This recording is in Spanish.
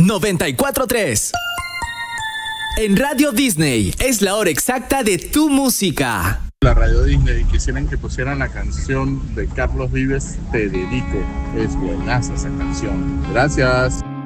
94.3. En Radio Disney es la hora exacta de tu música. La Radio Disney quisieran que pusieran la canción de Carlos Vives, Te Dedico. Es buenaza esa canción. Gracias.